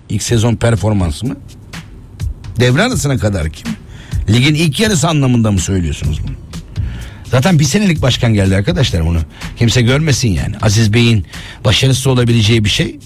İlk sezon performansı mı? Devre arasına kadar ki mi? Ligin ilk yarısı anlamında mı söylüyorsunuz bunu? Zaten bir senelik başkan geldi arkadaşlar, bunu kimse görmesin yani. Aziz Bey'in başarısız olabileceği bir şey